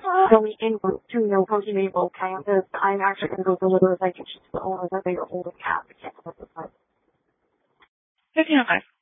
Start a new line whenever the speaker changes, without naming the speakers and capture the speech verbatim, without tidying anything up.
going en route to no protein label campus, I'm actually going to go deliver a citation to the owner that they are holding at the campus at the time.
fifteen oh five.